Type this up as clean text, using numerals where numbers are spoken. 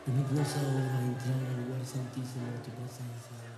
Y me puso ahora a entrar al lugar santísimo de tu presencia.